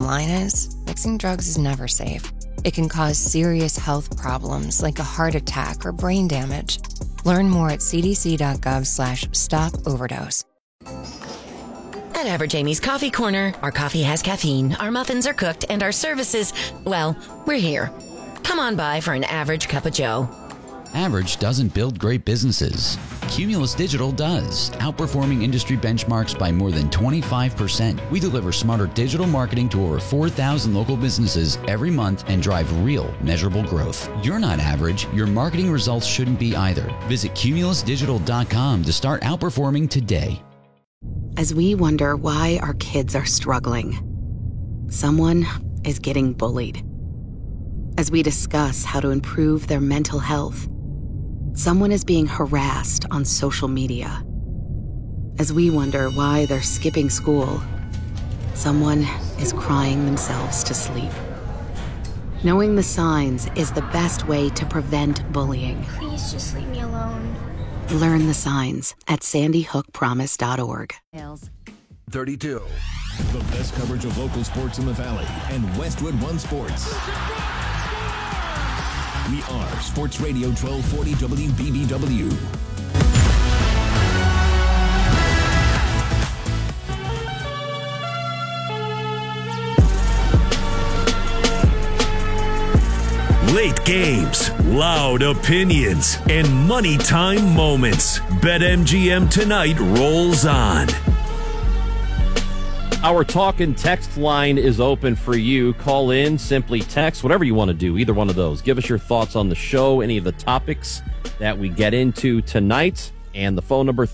line is, mixing drugs is never safe. It can cause serious health problems like a heart attack or brain damage. Learn more at cdc.gov/stop-overdose. At Average Amy's Coffee Corner, our coffee has caffeine, our muffins are cooked, and our services, well, we're here. Come on by for an average cup of joe. Average doesn't build great businesses. Cumulus Digital does, outperforming industry benchmarks by more than 25%. We deliver smarter digital marketing to over 4,000 local businesses every month and drive real, measurable growth. You're not average. Your marketing results shouldn't be either. Visit cumulusdigital.com to start outperforming today. As we wonder why our kids are struggling, someone is getting bullied. As we discuss how to improve their mental health, someone is being harassed on social media. As we wonder why they're skipping school, someone is crying themselves to sleep. Knowing the signs is the best way to prevent bullying. Please just leave me alone. Learn the signs at sandyhookpromise.org. 32. The best coverage of local sports in the Valley and Westwood One Sports. We are Sports Radio 1240 WBBW. Late games, loud opinions, and money time moments. BetMGM tonight rolls on. Our talk and text line is open for you. Call in, simply text, whatever you want to do, either one of those. Give us your thoughts on the show, any of the topics that we get into tonight. And the phone number,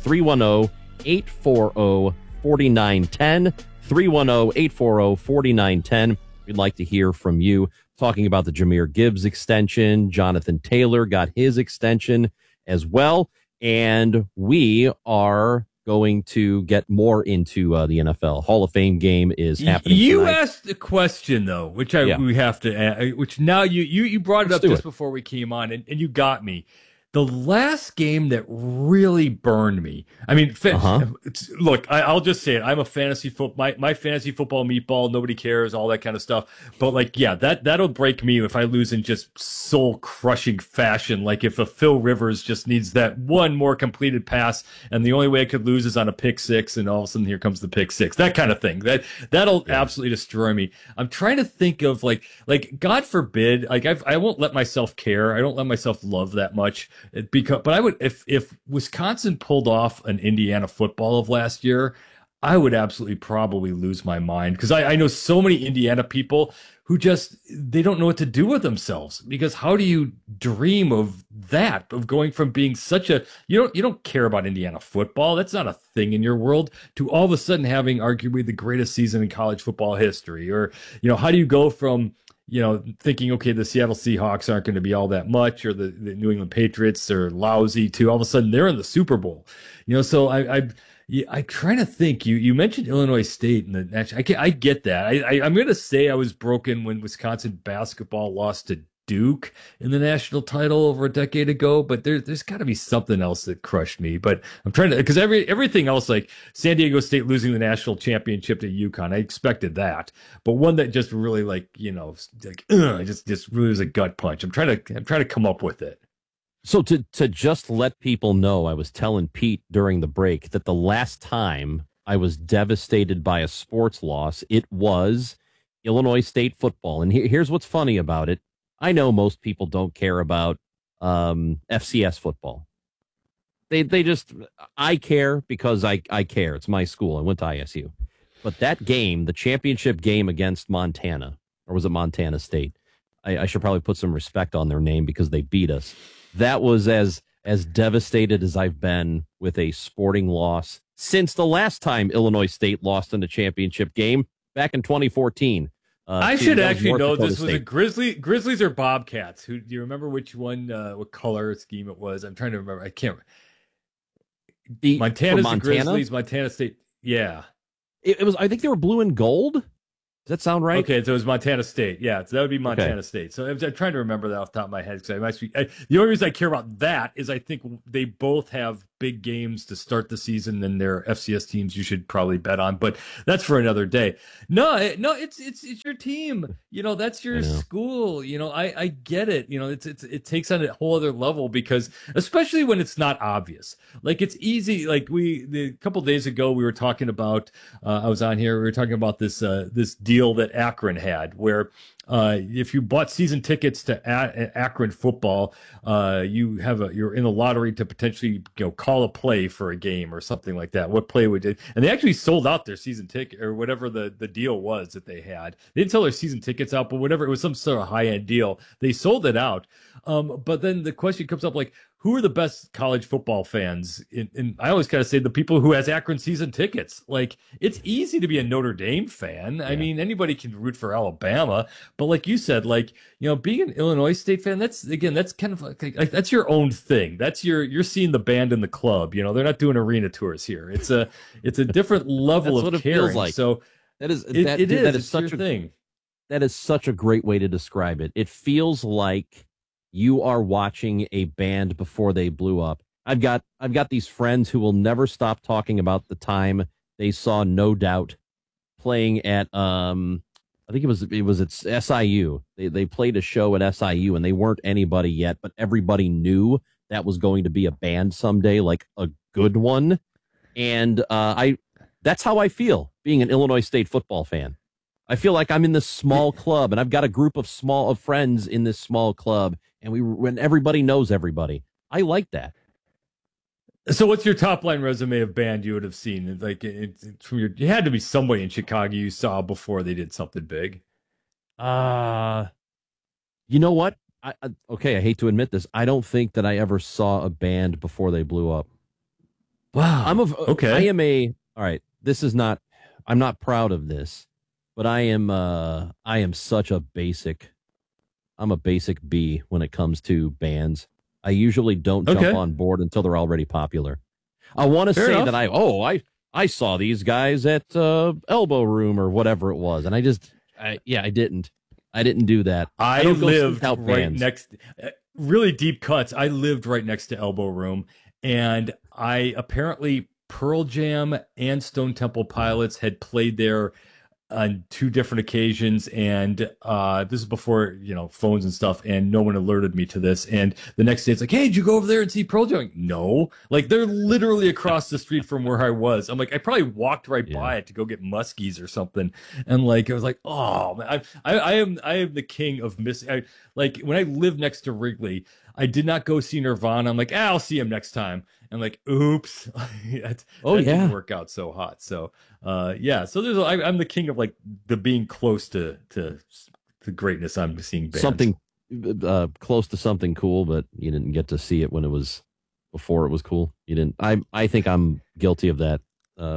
310-840-4910, 310-840-4910. We'd like to hear from you. Talking about the Jahmyr Gibbs extension. Jonathan Taylor got his extension as well. And we are going to get more into the NFL. Hall of Fame game is happening You tonight. asked a question, though, which we have to add, which now you brought it up just before we came on, and you got me. The last game that really burned me. I mean, look, I'll just say it. I'm a fantasy football, my fantasy football meatball. Nobody cares, all that kind of stuff. But like, yeah, that'll break me if I lose in just soul crushing fashion. Like if a Phil Rivers just needs that one more completed pass, and the only way I could lose is on a pick six, and all of a sudden here comes the pick six. That kind of thing. That'll absolutely destroy me. I'm trying to think of like God forbid, like I won't let myself care. I don't let myself love that much. But I would, if Wisconsin pulled off an Indiana football of last year, I would absolutely probably lose my mind, because I know so many Indiana people who they don't know what to do with themselves, because how do you dream of that, of going from being such a, you don't care about Indiana football, that's not a thing in your world, to all of a sudden having arguably the greatest season in college football history? Or, how do you go from, thinking, okay, the Seattle Seahawks aren't going to be all that much, or the New England Patriots are lousy too, all of a sudden they're in the Super Bowl, so I'm trying to think. You mentioned Illinois State and the national. I get that. I'm going to say I was broken when Wisconsin basketball lost to Duke in the national title over a decade ago, but there's got to be something else that crushed me. But I'm trying to, because everything else, like San Diego State losing the national championship to UConn, I expected that, but one that just really just really was a gut punch. I'm trying to come up with it. So to just let people know, I was telling Pete during the break that the last time I was devastated by a sports loss, it was Illinois State football. And here's what's funny about it. I know most people don't care about FCS football. I care because I care. It's my school. I went to ISU. But that game, the championship game against Montana, or was it Montana State? I should probably put some respect on their name because they beat us. That was as devastated as I've been with a sporting loss since the last time Illinois State lost in the championship game back in 2014. I should actually know this was a Grizzlies or Bobcats. Do you remember which one, what color scheme it was? I'm trying to remember. I can't remember. Montana's the Grizzlies, Montana State. Yeah. It was, I think they were blue and gold. Does that sound right? Okay, so it was Montana State. Yeah, so that would be Montana State. So I'm trying to remember that off the top of my head, because the only reason I care about that is I think they both have big games to start the season than their FCS teams you should probably bet on, but that's for another day. No, it's your team. That's your school. I get it. It takes on a whole other level because especially when it's not obvious. Like it's easy. Like a couple of days ago we were talking about. I was on here. We were talking about this deal that Akron had, where if you bought season tickets to Akron football, you're in the lottery to potentially call a play for a game or something like that. What play we did, and they actually sold out their season ticket or whatever the deal was that they had. They didn't sell their season tickets out, but whatever, it was some sort of high end deal. They sold it out. But then the question comes up, like, who are the best college football fans? And I always kind of say the people who has Akron season tickets. Like, it's easy to be a Notre Dame fan. Yeah. I mean, anybody can root for Alabama. But like you said, being an Illinois State fan, that's kind of like that's your own thing. You're seeing the band in the club. They're not doing arena tours here. It's a different level of caring. Feels like. So that is such a thing. That is such a great way to describe it. It feels like you are watching a band before they blew up. I've got these friends who will never stop talking about the time they saw No Doubt playing at I think it was at SIU. They played a show at SIU and they weren't anybody yet, but everybody knew that was going to be a band someday, like a good one. And that's how I feel being an Illinois State football fan. I feel like I'm in this small club and I've got a group of friends in this small club. And when everybody knows everybody, I like that. So, what's your top line resume of band you would have seen? Like, you had to be somebody in Chicago you saw before they did something big. You know what? I hate to admit this. I don't think that I ever saw a band before they blew up. Wow. All right. I'm not proud of this, but I am such a basic. I'm a basic B when it comes to bands. I usually don't jump on board until they're already popular. I want to say that I saw these guys at Elbow Room or whatever it was, and I didn't do that. I lived right next, really deep cuts. I lived right next to Elbow Room, and I apparently Pearl Jam and Stone Temple Pilots had played there on two different occasions, and this is before phones and stuff, and no one alerted me to this. And the next day it's like, hey, did you go over there and see Pearl Jam? Like, no, like they're literally across the street from where I was. I'm like, I probably walked right by it to go get muskies or something, and like I was like, oh man, I am the king of missing. Like when I lived next to Wrigley, I did not go see Nirvana. I'm like, I'll see him next time. And like, oops, that didn't work out so hot. So, so I'm the king of like the being close to the greatness. I'm seeing bands. Something close to something cool, but you didn't get to see it when it was before it was cool. You didn't. I think I'm guilty of that.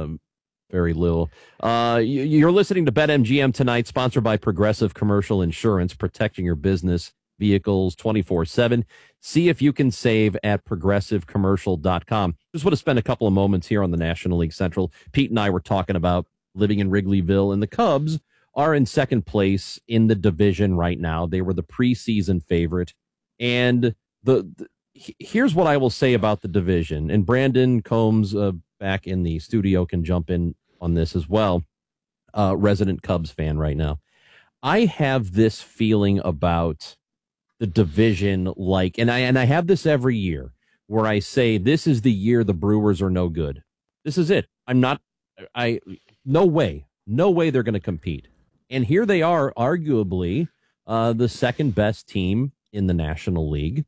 Very little. You're listening to BetMGM tonight, sponsored by Progressive Commercial Insurance, protecting your business vehicles 24/7. See if you can save at progressivecommercial.com. Just want to spend a couple of moments here on the National League Central. Pete and I were talking about living in Wrigleyville, and the Cubs are in second place in the division right now. They were the preseason favorite. And here's what I will say about the division. And Brandon Combs back in the studio can jump in on this as well. Resident Cubs fan right now. I have this feeling about the division, and I have this every year where I say this is the year the Brewers are no good. This is it. No way they're going to compete. And here they are, arguably the second best team in the National League.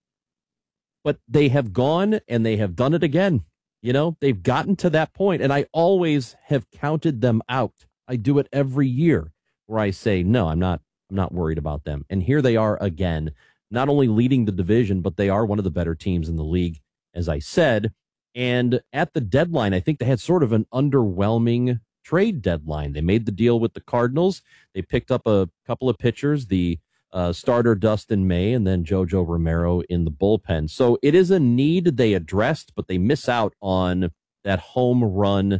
But they have gone and they have done it again. They've gotten to that point, and I always have counted them out. I do it every year where I say, no, I'm not worried about them. And here they are again, not only leading the division, but they are one of the better teams in the league, as I said. And at the deadline, I think they had sort of an underwhelming trade deadline. They made the deal with the Cardinals. They picked up a couple of pitchers, the starter Dustin May and then JoJo Romero in the bullpen. So it is a need they addressed, but they miss out on that home run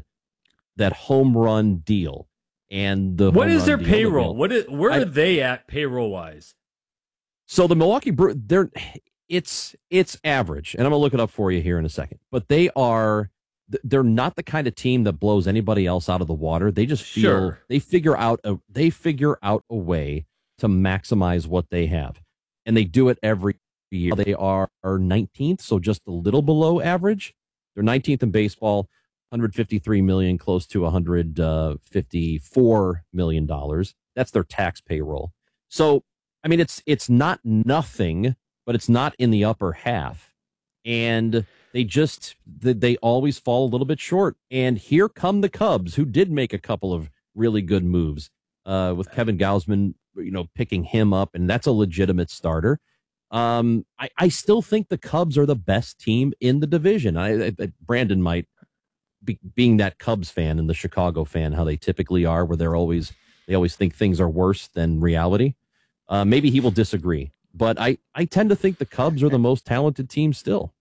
deal. And what is their payroll? Where are they at payroll wise? So the Milwaukee Brewers, it's average, and I'm gonna look it up for you here in a second. But they're not the kind of team that blows anybody else out of the water. They just feel they figure out a way to maximize what they have, and they do it every year. They are 19th, so just a little below average. They're 19th in baseball, $153 million, close to $154 million. That's their tax payroll. So, I mean, it's not nothing, but it's not in the upper half. And they always fall a little bit short. And here come the Cubs, who did make a couple of really good moves with Kevin Gausman, picking him up, and that's a legitimate starter. I still think the Cubs are the best team in the division. Brandon might, being that Cubs fan and the Chicago fan, how they typically are, where they always think things are worse than reality. Maybe he will disagree, but I tend to think the Cubs are the most talented team still.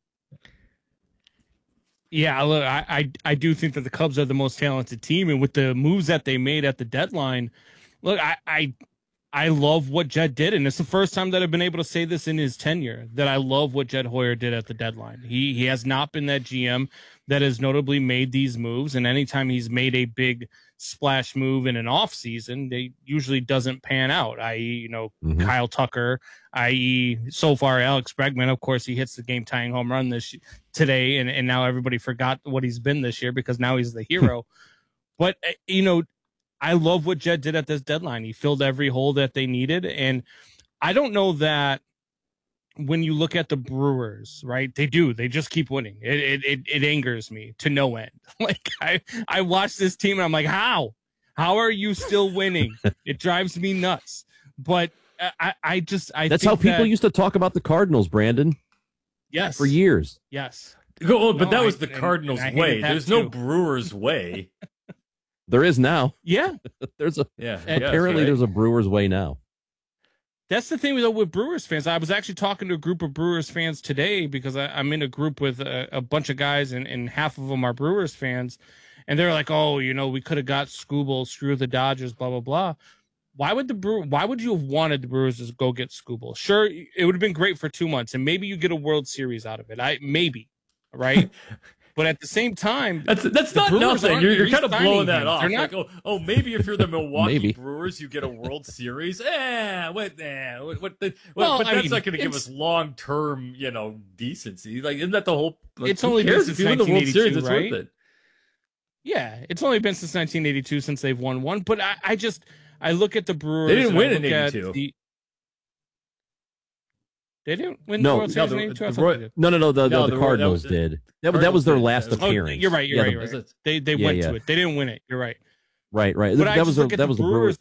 Yeah, look, I do think that the Cubs are the most talented team, and with the moves that they made at the deadline, look, I love what Jed did, and it's the first time that I've been able to say this in his tenure, that I love what Jed Hoyer did at the deadline. He has not been that GM that has notably made these moves, and anytime he's made a big splash move in an off season, they usually doesn't pan out, i.e., Kyle Tucker, i.e., so far Alex Bregman. Of course, he hits the game-tying home run today, and now everybody forgot what he's been this year because now he's the hero. But, I love what Jed did at this deadline. He filled every hole that they needed. And I don't know that when you look at the Brewers, right, they just keep winning. It angers me to no end. Like I watch this team and I'm like, how are you still winning? It drives me nuts. But I that's think how people used to talk about the Cardinals, Brandon. Yes. For years. Yes. Oh, but that was the Cardinals' way. There's no Brewers way. There is now. Yeah. There's a Brewers way now. That's the thing with Brewers fans. I was actually talking to a group of Brewers fans today because I'm in a group with a bunch of guys and half of them are Brewers fans. And they're like, oh, we could have got Skubal, screw the Dodgers, blah, blah, blah. Why would you have wanted the Brewers to go get Skubal? Sure, it would have been great for 2 months and maybe you get a World Series out of it. Maybe, right? But at the same time, that's not nothing. You're kind of blowing that off. Like, maybe if you're the Milwaukee Brewers, you get a World Series. But that's not going to give us long term, decency. Like, isn't that the whole? It's only been since 1982, Series, right? Worth it. Yeah, it's only been since 1982 since they've won one. But I look at the Brewers. They didn't win in '82. They didn't win the World Series in '82. The Cardinals did. That was their last appearance. You're right. They went to it. They didn't win it. You're right. Right. But that was the Brewers.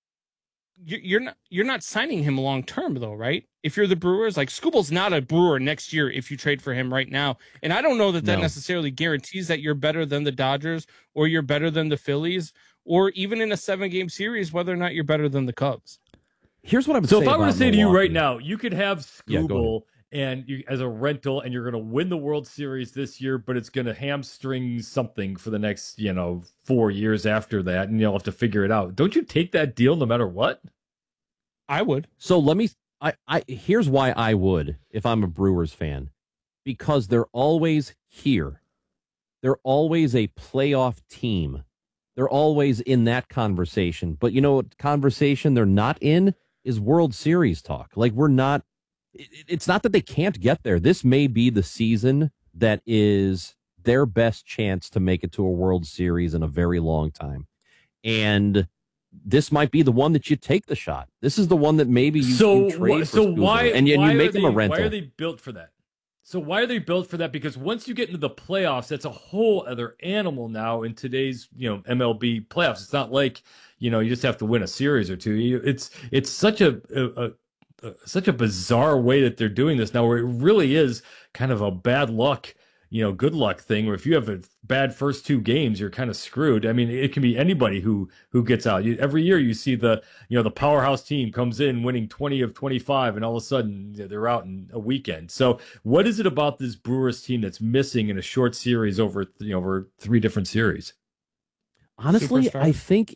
You're not signing him long term though, right? If you're the Brewers, like Skubal's not a Brewer next year if you trade for him right now, and I don't know that necessarily guarantees that you're better than the Dodgers or you're better than the Phillies or even in a 7-game series whether or not you're better than the Cubs. Here's what I'm saying. So if I were to say Milwaukee, to you right now, you could have Skubal as a rental, and you're going to win the World Series this year, but it's going to hamstring something for the next 4 years after that, and you'll have to figure it out. Don't you take that deal no matter what? I would. So here's why I would if I'm a Brewers fan, because they're always here. They're always a playoff team. They're always in that conversation. But what conversation they're not in is World Series talk. Like, it's not that they can't get there. This may be the season that is their best chance to make it to a World Series in a very long time. And this might be the one that you take the shot. This is the one that maybe you trade for Skubal, and you make them a rental. Why are they built for that? So why are they built for that? Because once you get into the playoffs, that's a whole other animal now in today's MLB playoffs. It's not like you just have to win a series or two. It's such a bizarre way that they're doing this now, where it really is kind of a bad luck, good luck thing, where if you have a bad first 2 games, you're kind of screwed. I mean, it can be anybody who gets out. Every year you see the powerhouse team comes in winning 20 of 25, and all of a sudden they're out in a weekend. So what is it about this Brewers team that's missing in a short series over 3 different series? Honestly, superstars? I think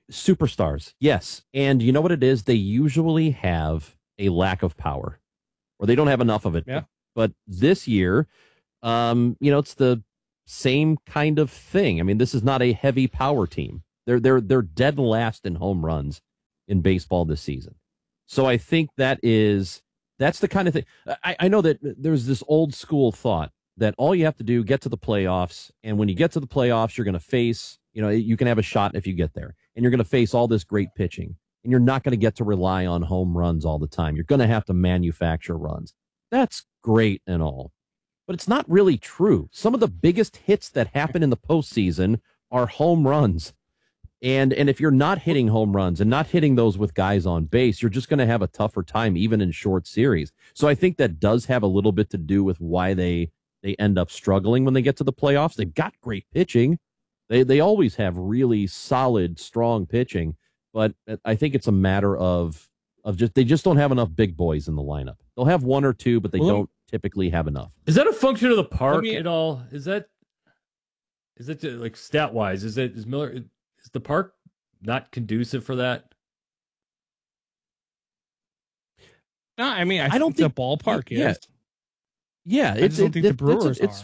superstars. Yes. And you know what it is? They usually have a lack of power. or they don't have enough of it. Yeah. But this year, it's the same kind of thing. I mean, this is not a heavy power team. They're dead last in home runs in baseball this season. So I think that's the kind of thing. I know that there's this old school thought that all you have to do, get to the playoffs, and when you get to the playoffs, you're going to face, you can have a shot if you get there, and you're going to face all this great pitching, and you're not going to get to rely on home runs all the time. You're going to have to manufacture runs. That's great and all, but it's not really true. Some of the biggest hits that happen in the postseason are home runs. And if you're not hitting home runs and not hitting those with guys on base, you're just going to have a tougher time, even in short series. So I think that does have a little bit to do with why they end up struggling when they get to the playoffs. They've got great pitching. They always have really solid, strong pitching. But I think it's a matter of they just don't have enough big boys in the lineup. They'll have one or two, but they don't typically have enough. Is that a function of the park at all? Is that like stat wise? Is the park not conducive for that? No, I mean, I don't think the ballpark is. Yeah, I just don't think the Brewers are.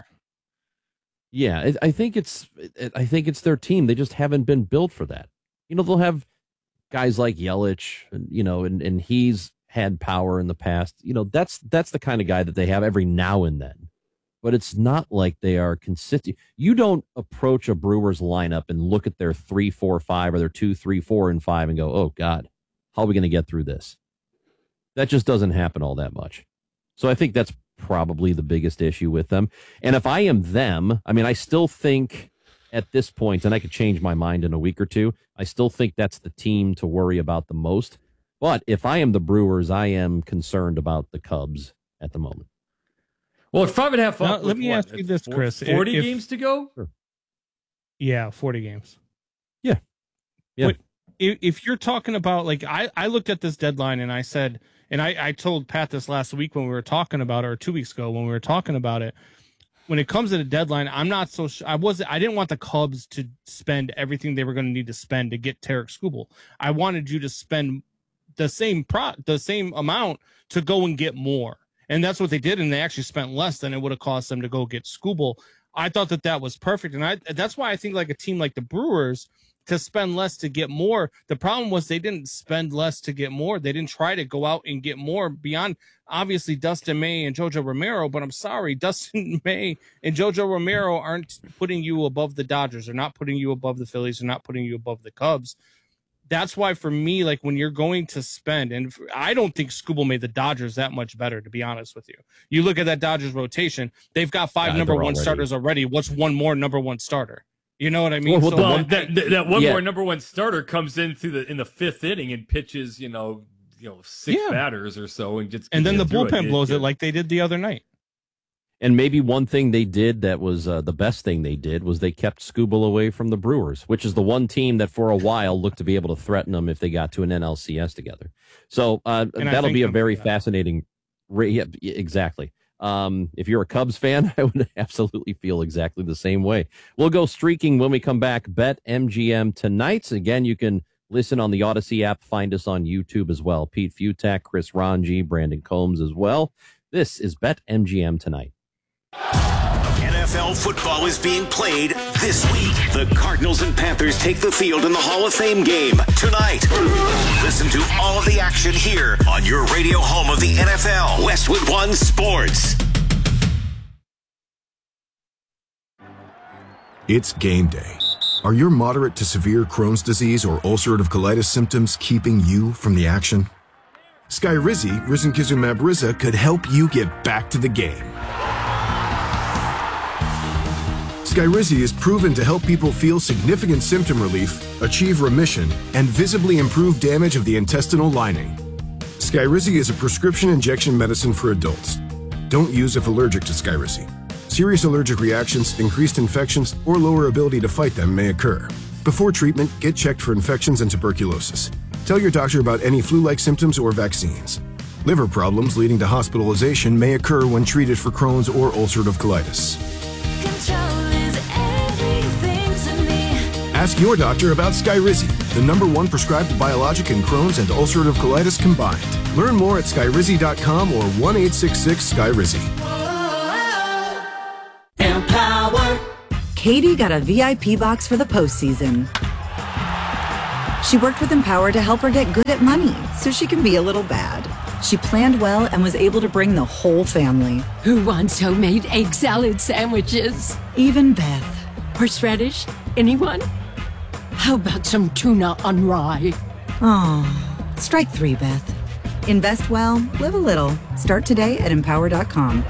Yeah, I think it's their team. They just haven't been built for that. They'll have guys like Yelich, and he's had power in the past. That's the kind of guy that they have every now and then. But it's not like they are consistent. You don't approach a Brewers lineup and look at their 3-4-5 or their 2-3-4-5 and go, "Oh God, how are we going to get through this?" That just doesn't happen all that much. So I think that's probably the biggest issue with them. And if I am them, I mean, I still think at this point, and I could change my mind in a week or two, I still think that's the team to worry about the most. But if I am the Brewers, I am concerned about the Cubs at the moment. Well, it's 5.5. Now, let me ask you this, Chris. 40 games to go? Sure. Yeah, 40 games. Yeah. But if you're talking about, like, I looked at this deadline and I said, and I told Pat this last week when we were talking about it, or 2 weeks ago when we were talking about it, when it comes to the deadline, I'm not so sure. I didn't want the Cubs to spend everything they were going to need to spend to get Tarik Skubal. I wanted you to spend the same amount to go and get more. And that's what they did, and they actually spent less than it would have cost them to go get Skubal. I thought that was perfect, and that's why I think like a team like the Brewers, to spend less to get more. The problem was they didn't spend less to get more. They didn't try to go out and get more beyond, obviously, Dustin May and Jojo Romero, but I'm sorry, Dustin May and Jojo Romero aren't putting you above the Dodgers. They're not putting you above the Phillies. They're not putting you above the Cubs. That's why, for me, like when you're going to spend, and I don't think Skubal made the Dodgers that much better, to be honest with you. You look at that Dodgers rotation; they've got 5 number one starters already. What's one more number one starter? You know what I mean? Well, that one more number one starter comes in in the 5th inning and pitches, 6 batters or so, and then the bullpen blows it like they did the other night. And maybe one thing they did that was the best thing they did was they kept Skubal away from the Brewers, which is the one team that for a while looked to be able to threaten them if they got to an NLCS together. So that'll be a very fascinating. Yeah, exactly. If you're a Cubs fan, I would absolutely feel exactly the same way. We'll go streaking when we come back. BetMGM tonight. Again, you can listen on the Odyssey app. Find us on YouTube as well. Pete Futak, Chris Ranji, Brandon Combs as well. This is BetMGM tonight. NFL football is being played this week. The Cardinals and Panthers take the field in the Hall of Fame game tonight. Listen to all of the action here on your radio home of the NFL, Westwood One Sports. It's game day. Are your moderate to severe Crohn's disease or ulcerative colitis symptoms keeping you from the action? Skyrizi, risankizumab Riza, could help you get back to the game. Skyrizi is proven to help people feel significant symptom relief, achieve remission, and visibly improve damage of the intestinal lining. Skyrizi is a prescription injection medicine for adults. Don't use if allergic to Skyrizi. Serious allergic reactions, increased infections, or lower ability to fight them may occur. Before treatment, get checked for infections and tuberculosis. Tell your doctor about any flu-like symptoms or vaccines. Liver problems leading to hospitalization may occur when treated for Crohn's or ulcerative colitis. Ask your doctor about Skyrizi. the #1 prescribed biologic in Crohn's and ulcerative colitis combined. Learn more at Skyrizi.com or 1-866-SKYRIZI. Empower. Katie got a VIP box for the postseason. She worked with Empower to help her get good at money so she can be a little bad. She planned well and was able to bring the whole family. Who wants homemade egg salad sandwiches? Even Beth. Horseradish? Anyone? How about some tuna on rye? Oh, strike 3, Beth. Invest well, live a little. Start today at Empower.com.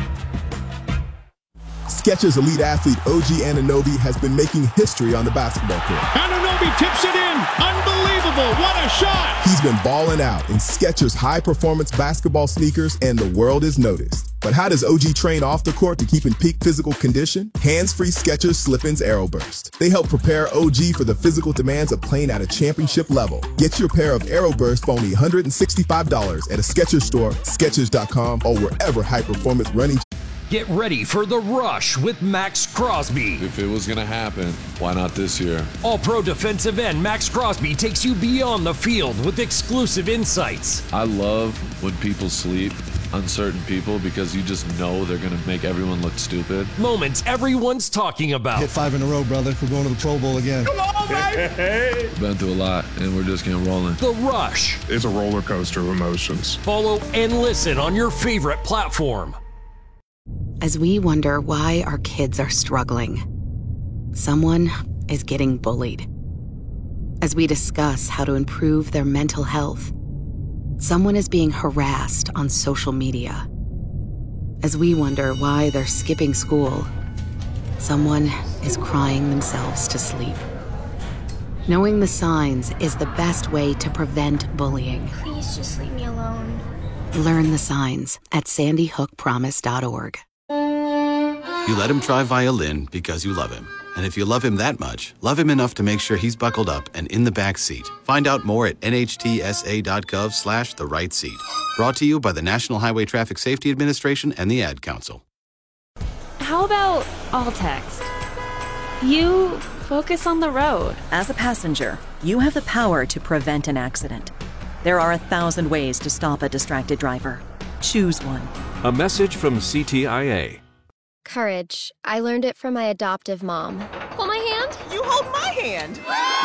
Skechers elite athlete OG Anunoby has been making history on the basketball court. Anunoby tips it in. Unbelievable. What a shot. He's been balling out in Skechers high-performance basketball sneakers, and the world has noticed. But how does OG train off the court to keep in peak physical condition? Hands-free Skechers Slip-ins Aeroburst. They help prepare OG for the physical demands of playing at a championship level. Get your pair of Aeroburst for only $165 at a Skechers store, Skechers.com, or wherever high-performance running. Get ready for the rush with Max Crosby. If it was going to happen, why not this year? All-pro defensive end Max Crosby takes you beyond the field with exclusive insights. I love when people sleep, uncertain people, because you just know they're going to make everyone look stupid. Moments everyone's talking about. Hit 5 in a row, brother. We're going to the Pro Bowl again. Come on, baby! Been through a lot, and we're just getting rolling. The Rush. It's a roller coaster of emotions. Follow and listen on your favorite platform. As we wonder why our kids are struggling, someone is getting bullied. As we discuss how to improve their mental health, someone is being harassed on social media. As we wonder why they're skipping school, someone is crying themselves to sleep. Knowing the signs is the best way to prevent bullying. Please just leave me alone. Learn the signs at sandyhookpromise.org. You let him try violin because you love him. And if you love him that much, love him enough to make sure he's buckled up and in the back seat. Find out more at nhtsa.gov/the right seat. Brought to you by the National Highway Traffic Safety Administration and the Ad Council. How about all text? You focus on the road. As a passenger, you have the power to prevent an accident. There are 1,000 ways to stop a distracted driver. Choose one. A message from CTIA. Courage. I learned it from my adoptive mom. Hold my hand. You hold my hand.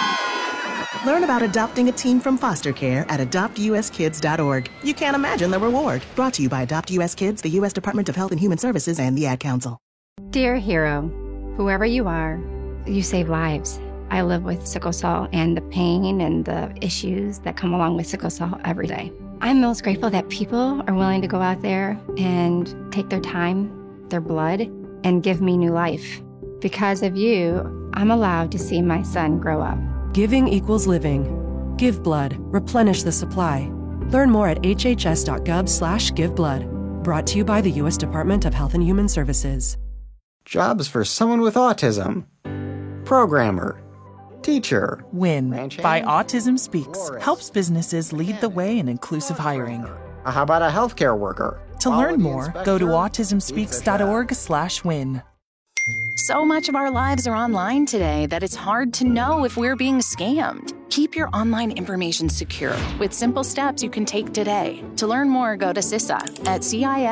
Learn about adopting a teen from foster care at adoptuskids.org. You can't imagine the reward. Brought to you by Adopt US Kids, the U.S. Department of Health and Human Services, and the Ad Council. Dear hero, whoever you are, you save lives. I live with sickle cell and the pain and the issues that come along with sickle cell every day. I'm most grateful that people are willing to go out there and take their time, their blood, and give me new life. Because of you, I'm allowed to see my son grow up. Giving equals living. Give blood. Replenish the supply. Learn more at hhs.gov/giveblood. Brought to you by the U.S. Department of Health and Human Services. Jobs for someone with autism. Programmer. Teacher. WIN by Autism Speaks helps businesses lead the way in inclusive hiring. How about a healthcare worker? To learn more, go to autismspeaks.org/win. So much of our lives are online today that it's hard to know if we're being scammed. Keep your online information secure with simple steps you can take today. To learn more, go to CISA at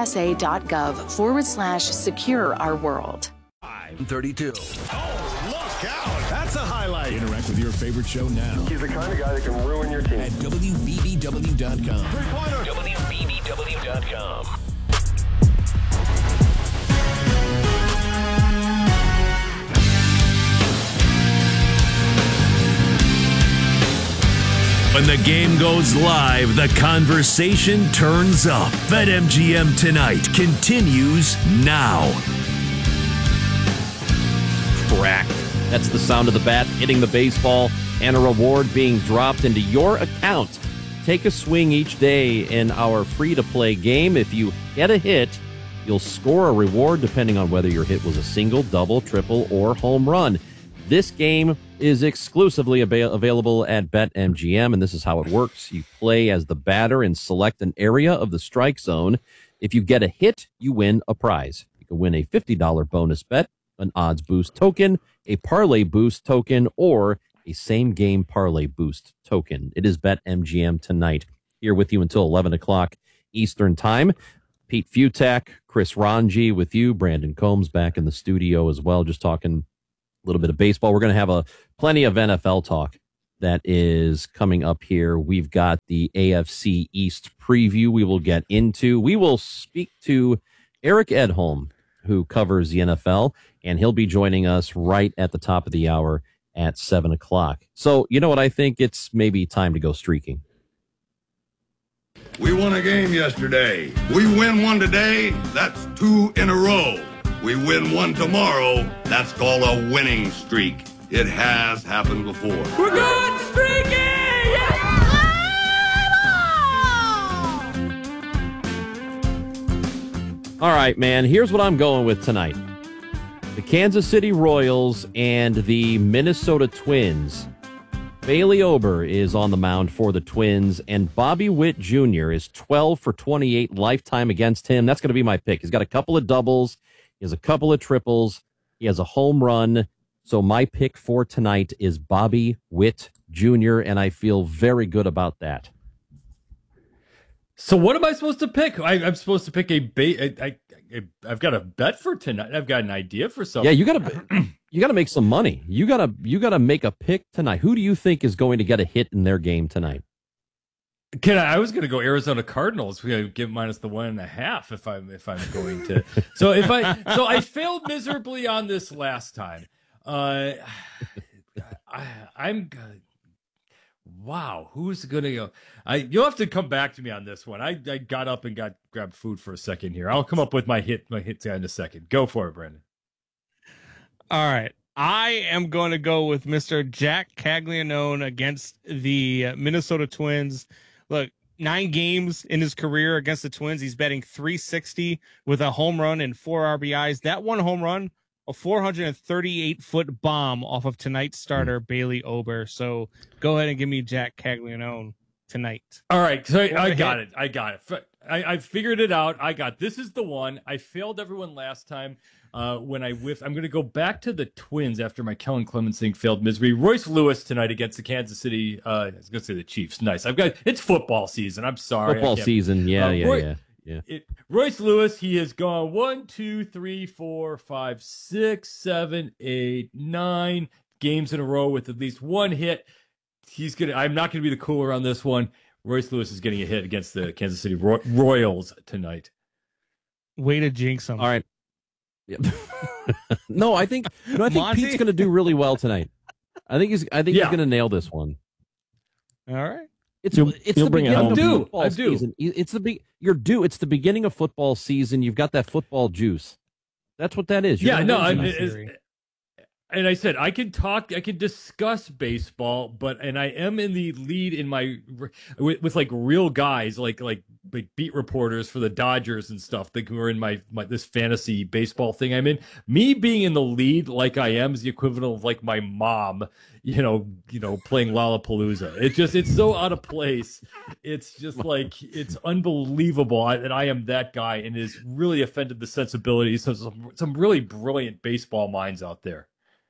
cisa.gov/secure our world. 32. Oh, look out. That's a highlight. Interact with your favorite show now. He's the kind of guy that can ruin your team. At WBBW.com. WBBW.com. When the game goes live, the conversation turns up. BetMGM Tonight continues now. Crack. That's the sound of the bat hitting the baseball and a reward being dropped into your account. Take a swing each day in our free-to-play game. If you get a hit, you'll score a reward depending on whether your hit was a single, double, triple, or home run. This game is exclusively available at BetMGM, and this is how it works. You play as the batter and select an area of the strike zone. If you get a hit, you win a prize. You can win a $50 bonus bet, an odds boost token, a parlay boost token, or a same-game parlay boost token. It is BetMGM tonight. Here with you until 11 o'clock Eastern Time. Pete Futak, Chris Ranji with you. Brandon Combs back in the studio as well, just talking a little bit of baseball. We're going to have plenty of NFL talk that is coming up here. We've got the AFC East preview we will get into. We will speak to Eric Edholm, who covers the NFL, and he'll be joining us right at the top of the hour at 7 o'clock. So, you know what? I think it's maybe time to go streaking. We won a game yesterday. We win one today, that's 2 in a row. We win one tomorrow, that's called a winning streak. It has happened before. We're good streaking! All right, man, here's what I'm going with tonight. The Kansas City Royals and the Minnesota Twins. Bailey Ober is on the mound for the Twins, and Bobby Witt Jr. is 12 for 28 lifetime against him. That's going to be my pick. He's got a couple of doubles. He has a couple of triples. He has a home run. So my pick for tonight is Bobby Witt Jr., and I feel very good about that. So what am I supposed to pick? I'm supposed to pick I've got a bet for tonight. I've got an idea for something. Yeah, you gotta make some money. You gotta make a pick tonight. Who do you think is going to get a hit in their game tonight? I was going to go Arizona Cardinals. We give minus the 1.5 if I'm going to. So I failed miserably on this last time. I'm good. Wow, who's going to go? You'll have to come back to me on this one. I got up and grabbed food for a second here. I'll come up with my hit guy in a second. Go for it, Brandon. All right. I am going to go with Mr. Jack Caglianone against the Minnesota Twins. Look, 9 games in his career against the Twins. He's batting .360 with a home run and 4 RBIs. That one home run, a 438-foot bomb off of tonight's starter, Bailey Ober. So go ahead and give me Jack Caglianone tonight. All right. So I got it. I figured it out. This is the one. I failed everyone last time when I whiffed. I'm going to go back to the Twins after my Kellen Clemens thing failed misery. Royce Lewis tonight against the Kansas City. I was going to say the Chiefs. Nice. It's football season. I'm sorry. Football season. Yeah. Royce Lewis, he has gone 1, 2, 3, 4, 5, 6, 7, 8, 9 games in a row with at least one hit. I'm not going to be the cooler on this one. Royce Lewis is getting a hit against the Kansas City Royals tonight. Way to jinx him. All right. Yeah. No, I think Pete's going to do really well tonight. I think he's going to nail this one. All right. It's the beginning of football season. It's the beginning of football season. You've got that football juice. That's what that is. And I said I can discuss baseball, and I am in the lead in with like real guys, like beat reporters for the Dodgers and stuff that who are in my this fantasy baseball thing I'm in. Me being in the lead like I am is the equivalent of like my mom, playing Lollapalooza. It's so out of place. It's just like it's unbelievable that I am that guy, and it has really offended the sensibilities of some really brilliant baseball minds out there.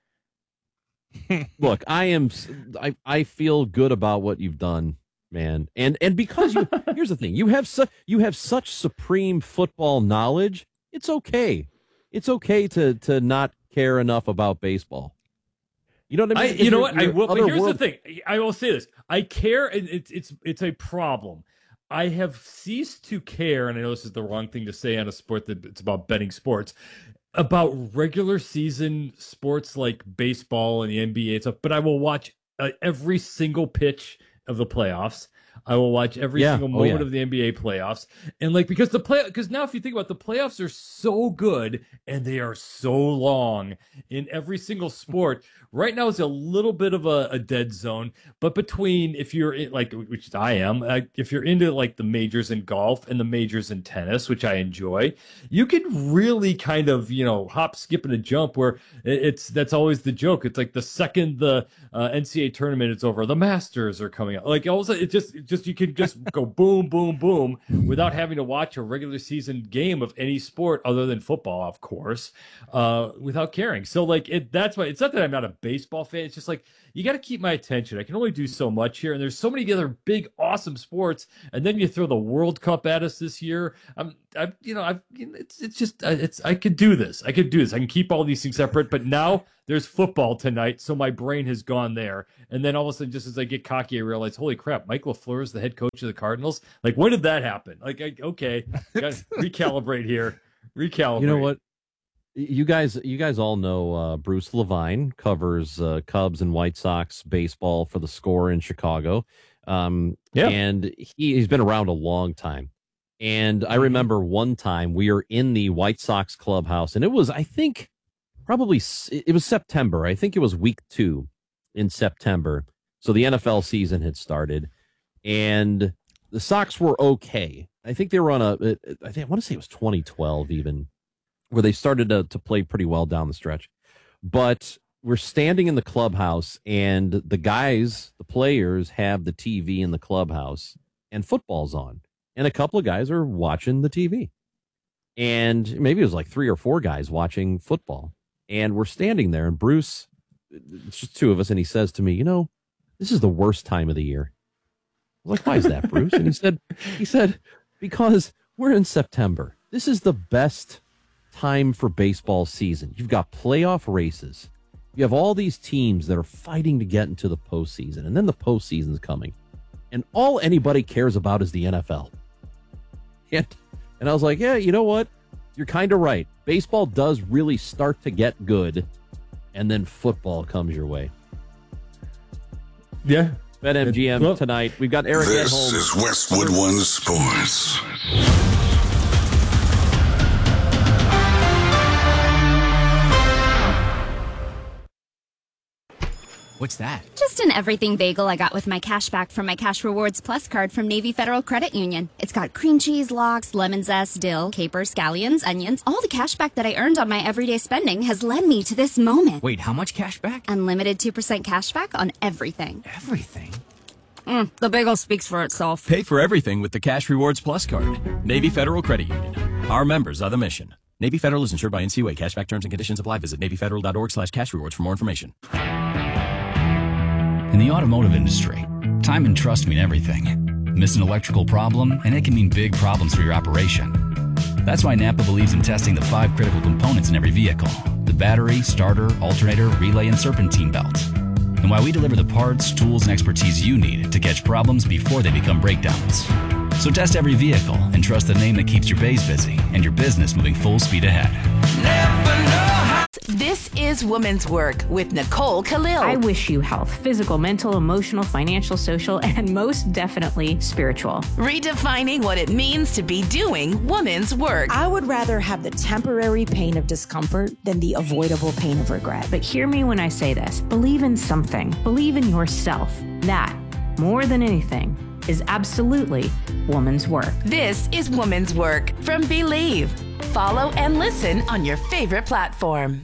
Look, I feel good about what you've done, man. And because here's the thing, you have such supreme football knowledge, it's okay. It's okay to not care enough about baseball. You know what I mean? But here's the thing. I will say this. I care, and it's a problem. I have ceased to care, and I know this is the wrong thing to say on a sport that it's about betting sports, about regular season sports like baseball and the NBA and stuff, but I will watch every single pitch of the playoffs. I will watch every single moment of the NBA playoffs. And because now if you think about it, the playoffs are so good and they are so long in every single sport. Right now it's a little bit of a dead zone, but between, if you're in, which I am, if you're into like the majors in golf and the majors in tennis, which I enjoy, you can really kind of, hop, skip, and a jump where that's always the joke. It's like the second the NCAA tournament is over, the Masters are coming out. Like all of a sudden, it you could just go boom, boom, boom without having to watch a regular season game of any sport other than football, of course, without caring. So like that's why it's not that I'm not a baseball fan. It's just like you got to keep my attention. I can only do so much here, and there's so many other big, awesome sports. And then you throw the World Cup at us this year. I could do this. I can keep all these things separate. But now there's football tonight, so my brain has gone there. And then all of a sudden, just as I get cocky, I realize, holy crap, Mike LaFleur is the head coach of the Cardinals. Like, when did that happen? Like, okay, got to recalibrate here. Recalibrate. You know what? You guys all know Bruce Levine covers Cubs and White Sox baseball for The Score in Chicago. And he's been around a long time. And I remember one time we were in the White Sox clubhouse, and it was, I think, it was September. I think it was week 2 in September. So the NFL season had started, and the Sox were okay. I think they were on I want to say it was 2012 even, where they started to play pretty well down the stretch. But we're standing in the clubhouse, and the players have the TV in the clubhouse, and football's on. And a couple of guys are watching the TV. And maybe it was like 3 or 4 guys watching football. And we're standing there, and Bruce, it's just 2 of us, and he says to me, this is the worst time of the year. I was like, why is that, Bruce? And he said, because we're in September. This is the best time for baseball season. You've got playoff races. You have all these teams that are fighting to get into the postseason, and then the postseason's coming. And all anybody cares about is the NFL. And I was like, yeah, you know what? You're kind of right. Baseball does really start to get good, and then football comes your way. Yeah. BetMGM tonight. We've got Eric at home. This is Westwood One Sports. What's that? Just an everything bagel I got with my cash back from my Cash Rewards Plus card from Navy Federal Credit Union. It's got cream cheese, lox, lemon zest, dill, capers, scallions, onions. All the cash back that I earned on my everyday spending has led me to this moment. Wait, how much cash back? Unlimited 2% cash back on everything. Everything? The bagel speaks for itself. Pay for everything with the Cash Rewards Plus card. Navy Federal Credit Union. Our members are the mission. Navy Federal is insured by NCUA. Cashback terms and conditions apply. Visit NavyFederal.org/cashrewards for more information. In the automotive industry, time and trust mean everything. Miss an electrical problem, and it can mean big problems for your operation. That's why Napa believes in testing the 5 critical components in every vehicle: the battery, starter, alternator, relay, and serpentine belt. And why we deliver the parts, tools, and expertise you need to catch problems before they become breakdowns. So test every vehicle and trust the name that keeps your bays busy and your business moving full speed ahead. This is Women's Work with Nicole Khalil. I wish you health, physical, mental, emotional, financial, social, and most definitely spiritual. Redefining what it means to be doing women's work. I would rather have the temporary pain of discomfort than the avoidable pain of regret. But hear me when I say this. Believe in something. Believe in yourself. That, more than anything, is absolutely woman's work. This is Woman's Work from Believe. Follow and listen on your favorite platform.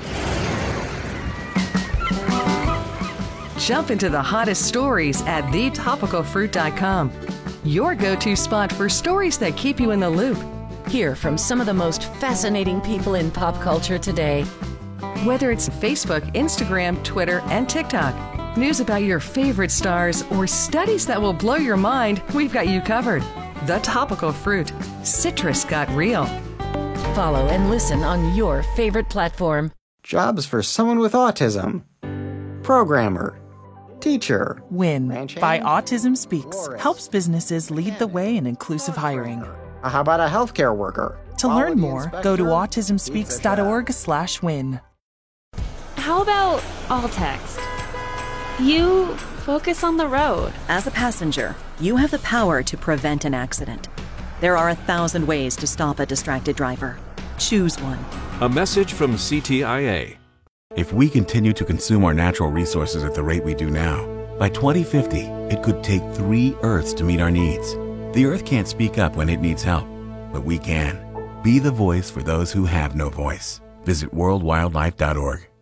Jump into the hottest stories at thetopicalfruit.com. Your go-to spot for stories that keep you in the loop. Hear from some of the most fascinating people in pop culture today. Whether it's Facebook, Instagram, Twitter, and TikTok, news about your favorite stars, or studies that will blow your mind, we've got you covered. The Topical Fruit. Citrus got real. Follow and listen on your favorite platform. Jobs for someone with autism. Programmer. Teacher. WIN by Autism Speaks helps businesses lead the way in inclusive hiring. How about a healthcare worker? To learn more, go to autismspeaks.org/win. How about all text? You focus on the road. As a passenger, you have the power to prevent an accident. There are 1,000 ways to stop a distracted driver. Choose one. A message from CTIA. If we continue to consume our natural resources at the rate we do now, by 2050, it could take 3 Earths to meet our needs. The Earth can't speak up when it needs help, but we can. Be the voice for those who have no voice. Visit worldwildlife.org.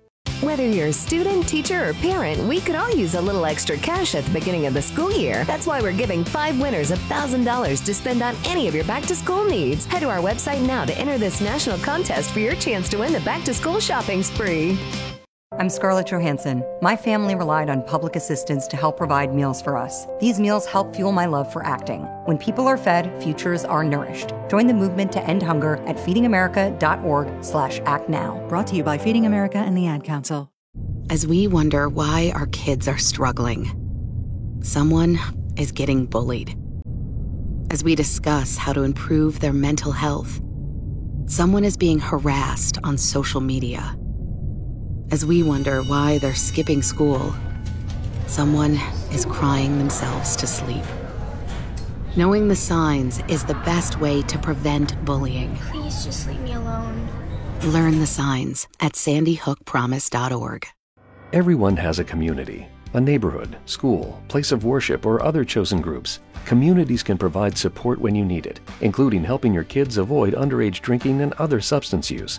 Whether you're a student, teacher, or parent, we could all use a little extra cash at the beginning of the school year. That's why we're giving 5 winners $1,000 to spend on any of your back-to-school needs. Head to our website now to enter this national contest for your chance to win the back-to-school shopping spree. I'm Scarlett Johansson. My family relied on public assistance to help provide meals for us. These meals help fuel my love for acting. When people are fed, futures are nourished. Join the movement to end hunger at feedingamerica.org/actnow. Brought to you by Feeding America and the Ad Council. As we wonder why our kids are struggling, someone is getting bullied. As we discuss how to improve their mental health, someone is being harassed on social media. As we wonder why they're skipping school, someone is crying themselves to sleep. Knowing the signs is the best way to prevent bullying. Please just leave me alone. Learn the signs at sandyhookpromise.org. Everyone has a community, a neighborhood, school, place of worship, or other chosen groups. Communities can provide support when you need it, including helping your kids avoid underage drinking and other substance use.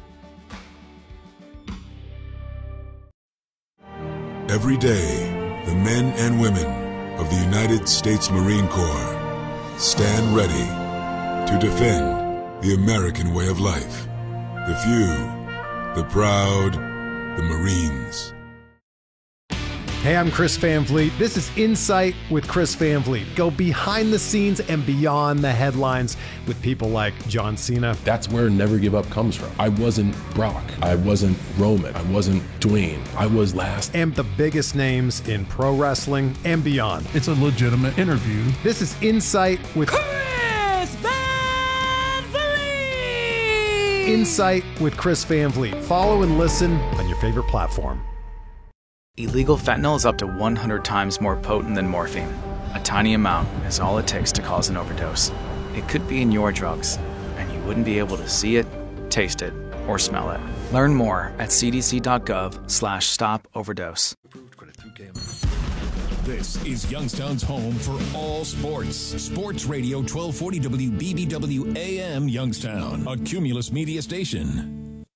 Every day, the men and women of the United States Marine Corps stand ready to defend the American way of life. The few, the proud, the Marines. Hey, I'm Chris Van Vliet. This is Insight with Chris Van Vliet. Go behind the scenes and beyond the headlines with people like John Cena. That's where Never Give Up comes from. I wasn't Brock. I wasn't Roman. I wasn't Dwayne. I was last. And the biggest names in pro wrestling and beyond. It's a legitimate interview. This is Insight with Chris Van Vliet. Insight with Chris Van Vliet. Follow and listen on your favorite platform. Illegal fentanyl is up to 100 times more potent than morphine. A tiny amount is all it takes to cause an overdose. It could be in your drugs, and you wouldn't be able to see it, taste it, or smell it. Learn more at cdc.gov/stop-overdose. This is Youngstown's home for all sports. Sports Radio 1240 WBBW AM Youngstown, a Cumulus media station.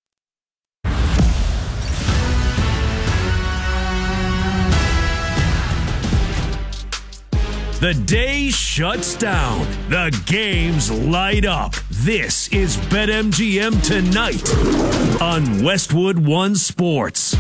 The day shuts down. The games light up. This is BetMGM Tonight on Westwood One Sports.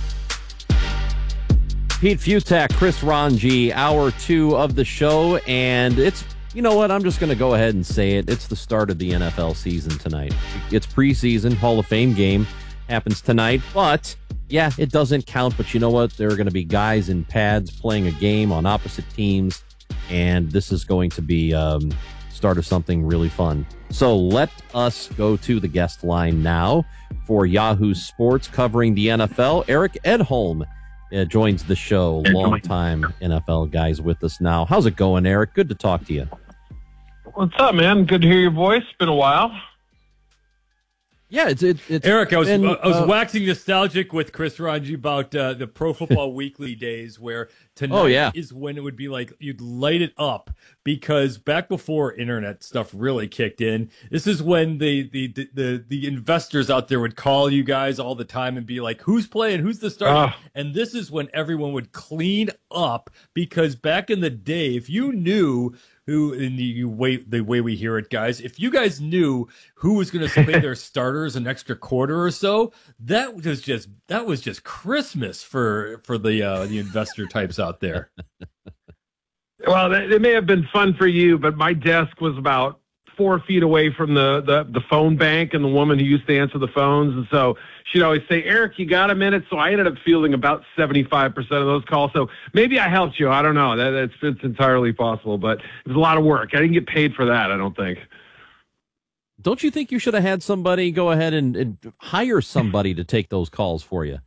Pete Fiutak, Chris Ranji, hour 2 of the show. And it's, you know what, I'm just going to go ahead and say it. It's the start of the NFL season tonight. It's preseason. Hall of Fame game happens tonight. But, yeah, it doesn't count. But you know what? There are going to be guys in pads playing a game on opposite teams. And this is going to be start of something really fun. So let us go to the guest line now for Yahoo Sports covering the NFL. Eric Edholm joins the show. Longtime NFL guys with us now. How's it going, Eric? Good to talk to you. What's up, man? Good to hear your voice. Been a while. Yeah, it's Eric. I was waxing nostalgic with Chris Ranji about the Pro Football Weekly days, where tonight is when it would be like you'd light it up, because back before internet stuff really kicked in, this is when the investors out there would call you guys all the time and be like, "Who's playing? Who's the starter?" And this is when everyone would clean up, because back in the day, if you knew who, in the way we hear it, guys, if you guys knew who was going to play their starters an extra quarter or so, that was just Christmas for the investor types out there. Well, it may have been fun for you, but my desk was about 4 feet away from the phone bank and the woman who used to answer the phones. And so she'd always say, "Eric, you got a minute?" So I ended up fielding about 75% of those calls. So maybe I helped you. I don't know. It's entirely possible, but it was a lot of work. I didn't get paid for that, I don't think. Don't you think you should have had somebody go ahead and hire somebody to take those calls for you?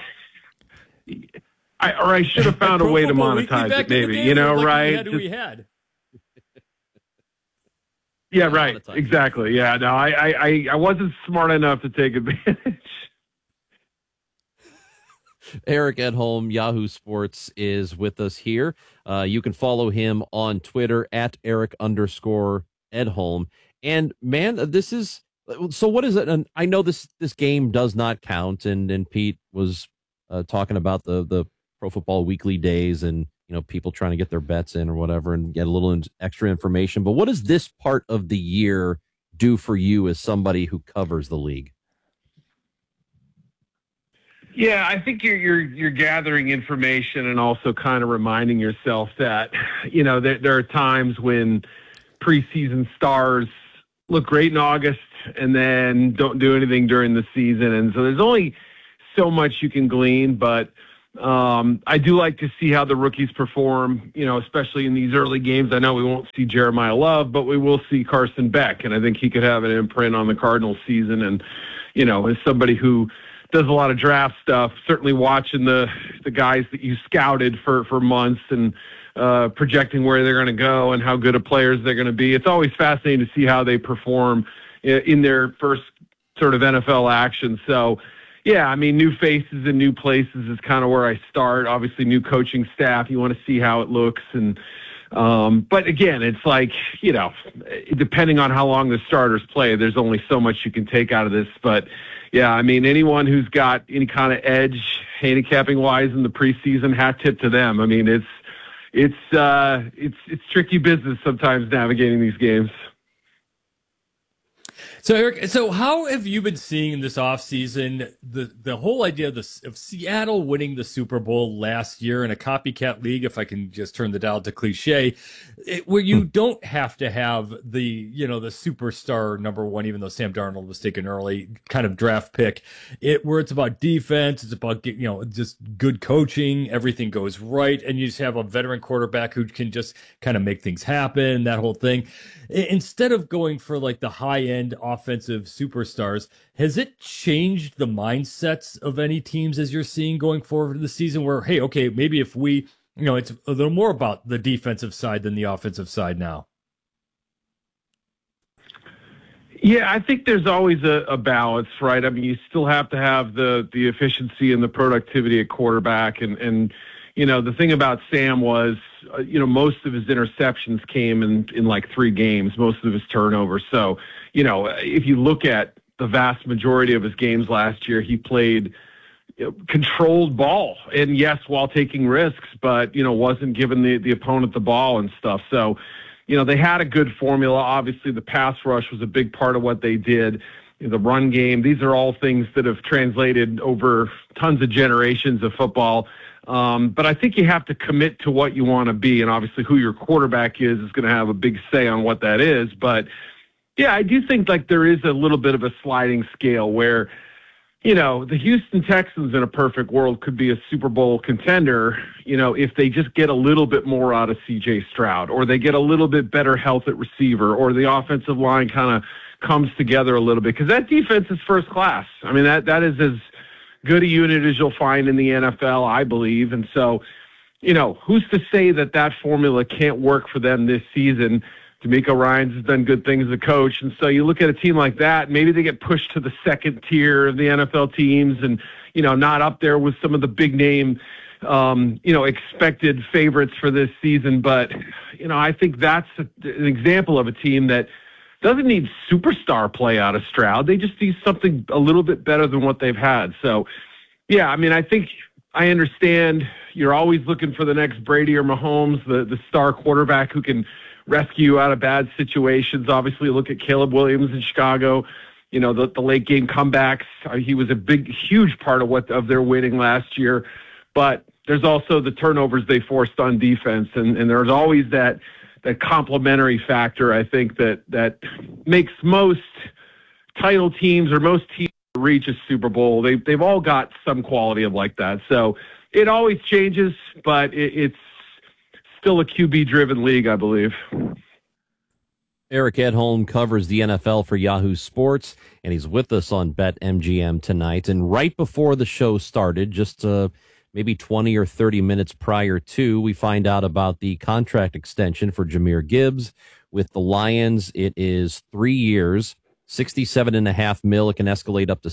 I should have found a way to monetize it, maybe. You know, right? We had. Yeah, right. Exactly. Yeah, no, I wasn't smart enough to take advantage. Eric Edholm, Yahoo Sports, is with us here. You can follow him on Twitter at Eric_Edholm. And man, this is So what is it? And I know this game does not count, and Pete was talking about the Pro Football Weekly days and, you know, people trying to get their bets in or whatever and get a little extra information. But what does this part of the year do for you as somebody who covers the league? Yeah, I think you're gathering information and also kind of reminding yourself that, you know, there are times when preseason stars look great in August and then don't do anything during the season. And so there's only so much you can glean, but I do like to see how the rookies perform, you know, especially in these early games. I know we won't see Jeremiah Love, but we will see Carson Beck, and I think he could have an imprint on the Cardinals season. And, you know, as somebody who does a lot of draft stuff, certainly watching the guys that you scouted for months and projecting where they're going to go and how good of players they're going to be. It's always fascinating to see how they perform in their first sort of NFL action. So, yeah, I mean, new faces and new places is kind of where I start. Obviously, new coaching staff. You want to see how it looks. And but again, it's like, you know, depending on how long the starters play, there's only so much you can take out of this. But, yeah, I mean, anyone who's got any kind of edge handicapping-wise in the preseason, hat tip to them. I mean, it's tricky business sometimes navigating these games. So, Eric, so how have you been seeing this offseason the whole idea of Seattle winning the Super Bowl last year in a copycat league, if I can just turn the dial to cliche, where you don't have to have the superstar number one, even though Sam Darnold was taken early, kind of draft pick, where it's about defense, it's about, you know, just good coaching, everything goes right, and you just have a veteran quarterback who can just kind of make things happen, that whole thing. Instead of going for like the high-end offensive superstars, has it changed the mindsets of any teams as you're seeing going forward in the season where, hey, okay, maybe if we, you know, it's a little more about the defensive side than the offensive side now? Yeah, I think there's always a balance, right? I mean, you still have to have the efficiency and the productivity at quarterback. And you know, the thing about Sam was, you know, most of his interceptions came in like 3 games, most of his turnovers. So, you know, if you look at the vast majority of his games last year, he played controlled ball. And yes, while taking risks, but, you know, wasn't giving the opponent the ball and stuff. So, you know, they had a good formula. Obviously, the pass rush was a big part of what they did. The run game, these are all things that have translated over tons of generations of football. But I think you have to commit to what you want to be, and obviously who your quarterback is going to have a big say on what that is. But, yeah, I do think like there is a little bit of a sliding scale where, you know, the Houston Texans in a perfect world could be a Super Bowl contender, you know, if they just get a little bit more out of C.J. Stroud, or they get a little bit better health at receiver, or the offensive line kind of comes together a little bit, because that defense is first class. I mean, that is as good a unit as you'll find in the NFL, I believe. And so, you know, who's to say that formula can't work for them this season? D'Amico Ryans has done good things as a coach. And so you look at a team like that, maybe they get pushed to the second tier of the NFL teams and, you know, not up there with some of the big name, you know, expected favorites for this season. But, you know, I think that's an example of a team that doesn't need superstar play out of Stroud. They just need something a little bit better than what they've had. So, yeah, I mean, I think I understand you're always looking for the next Brady or Mahomes, the star quarterback who can rescue you out of bad situations. Obviously, look at Caleb Williams in Chicago. You know, the late game comebacks. He was a huge part of their winning last year. But there's also the turnovers they forced on defense, and there's always that complementary factor, I think, that makes most title teams or most teams reach a Super Bowl. They've all got some quality of like that. So it always changes, but it's still a QB-driven league, I believe. Eric Edholm covers the NFL for Yahoo Sports, and he's with us on BetMGM tonight. And right before the show started, just maybe 20 or 30 minutes prior to, we find out about the contract extension for Jahmyr Gibbs with the Lions. It is 3 years, $67.5 million. It can escalate up to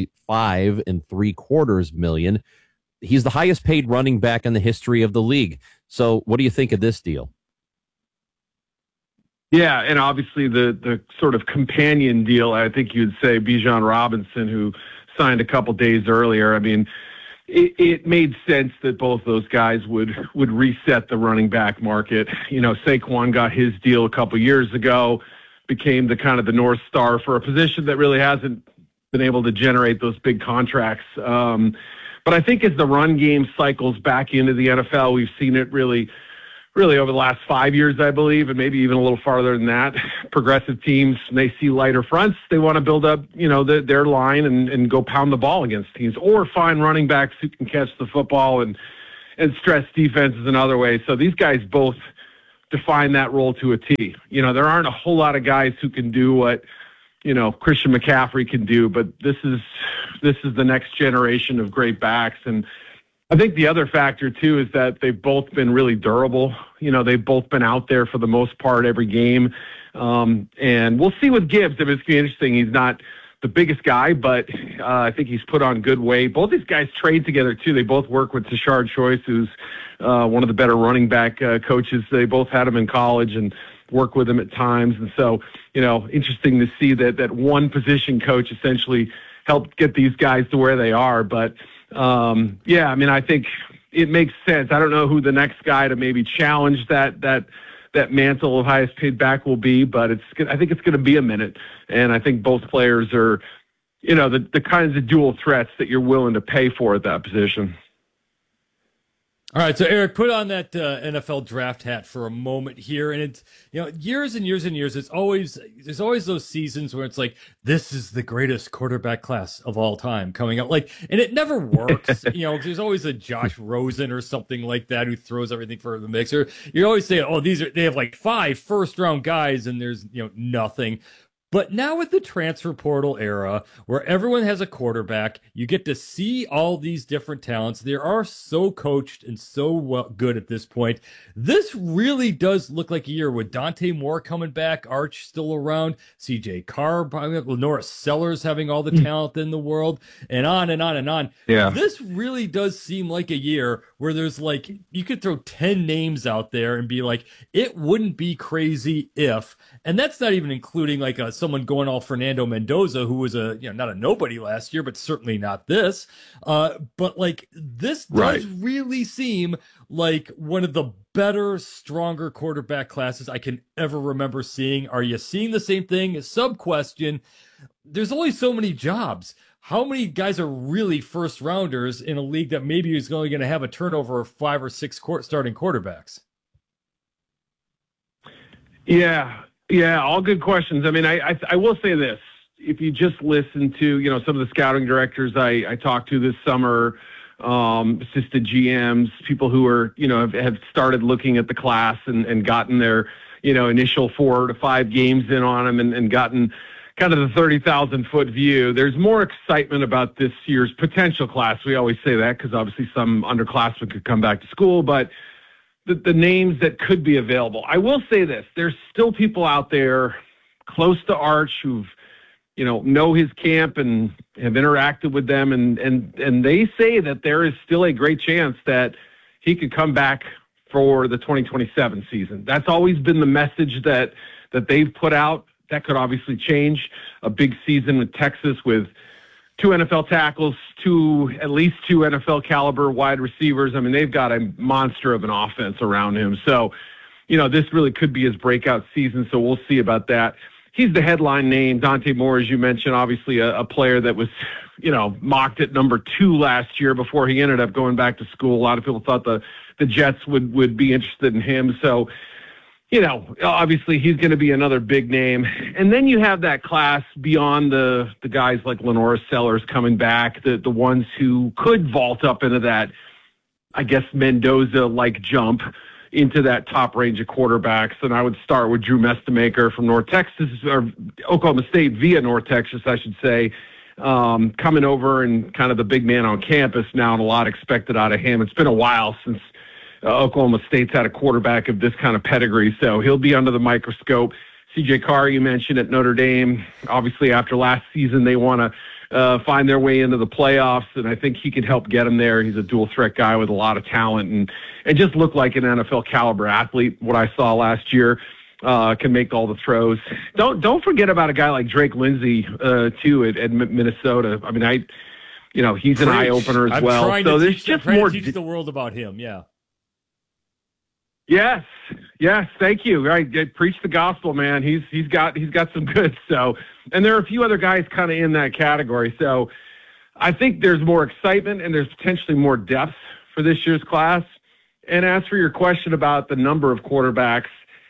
$75.75 million. He's the highest paid running back in the history of the league. So what do you think of this deal? Yeah, and obviously the sort of companion deal, I think you'd say Bijan Robinson, who signed a couple days earlier. I mean, it made sense that both those guys would reset the running back market. You know, Saquon got his deal a couple years ago, became the kind of the North Star for a position that really hasn't been able to generate those big contracts. But I think as the run game cycles back into the NFL, we've seen it really over the last 5 years, I believe, and maybe even a little farther than that. Progressive teams, when they see lighter fronts, they want to build up, you know, their line and go pound the ball against teams, or find running backs who can catch the football and stress defenses in other ways. So these guys both define that role to a T. You know, there aren't a whole lot of guys who can do what, you know, Christian McCaffrey can do, but this is the next generation of great backs. And I think the other factor, too, is that they've both been really durable. You know, they've both been out there for the most part every game. And we'll see with Gibbs. If it's going to be interesting. He's not the biggest guy, but I think he's put on good weight. Both these guys trade together, too. They both work with Tashard Choice, who's one of the better running back coaches. They both had him in college and work with him at times. And so, you know, interesting to see that one position coach essentially helped get these guys to where they are. But yeah, I mean, I think it makes sense. I don't know who the next guy to maybe challenge that mantle of highest paid back will be, but I think it's going to be a minute. And I think both players are, you know, the kinds of dual threats that you're willing to pay for at that position. All right, so Eric, put on that NFL draft hat for a moment here, and it's, you know, years and years and years. There's always those seasons where it's like, this is the greatest quarterback class of all time coming up, like, and it never works. You know, there's always a Josh Rosen or something like that who throws everything for the mixer. You always say, oh, they have like 5 first-round guys, and there's, you know, nothing. But now with the transfer portal era, where everyone has a quarterback, you get to see all these different talents. They are so coached and so good at this point. This really does look like a year with Dante Moore coming back, Arch still around, C.J. Carr, Lenora Sellers having all the talent in the world, and on and on and on. Yeah. This really does seem like a year where there's like, you could throw 10 names out there and be like, it wouldn't be crazy if, and that's not even including like someone going all Fernando Mendoza, who was not a nobody last year, but certainly not this. But like, this does really seem like one of the better, stronger quarterback classes I can ever remember seeing. Are you seeing the same thing? Sub question. There's only so many jobs. How many guys are really first rounders in a league that maybe is only going to have a turnover of 5 or 6 starting quarterbacks? Yeah, all good questions. I mean, I will say this. If you just listen to, you know, some of the scouting directors I talked to this summer, assistant GMs, people who are, you know, have started looking at the class and gotten their, you know, initial 4 to 5 games in on them and gotten kind of the 30,000-foot view. There's more excitement about this year's potential class. We always say that because obviously some underclassmen could come back to school, but the names that could be available. I will say this. There's still people out there close to Arch who've, you know his camp and have interacted with them, and they say that there is still a great chance that he could come back for the 2027 season. That's always been the message that they've put out. That could obviously change. A big season with Texas with 2 NFL tackles, at least 2 NFL caliber wide receivers. I mean, they've got a monster of an offense around him. So, you know, this really could be his breakout season. So we'll see about that. He's the headline name. Dante Moore, as you mentioned, obviously a player that was, you know, mocked at number 2 last year before he ended up going back to school. A lot of people thought the Jets would be interested in him. So, you know, obviously he's going to be another big name. And then you have that class beyond the guys like Lenora Sellers coming back, the ones who could vault up into that, I guess, Mendoza-like jump into that top range of quarterbacks. And I would start with Drew Mestamaker from North Texas, or Oklahoma State via North Texas, I should say, coming over and kind of the big man on campus now, and a lot expected out of him. It's been a while since Oklahoma State's had a quarterback of this kind of pedigree, so he'll be under the microscope. C.J. Carr, you mentioned at Notre Dame. Obviously, after last season, they want to find their way into the playoffs, and I think he can help get them there. He's a dual-threat guy with a lot of talent and just looked like an NFL-caliber athlete, what I saw last year. can make all the throws. Don't forget about a guy like Drake Lindsey too at Minnesota. I mean, he's an eye opener as well. So there's just more to teach the world about him. Yeah. Yes. Thank you. Right, preach the gospel, man. He's got some good. So, and there are a few other guys kind of in that category. So, I think there's more excitement and there's potentially more depth for this year's class. And as for your question about the number of quarterbacks,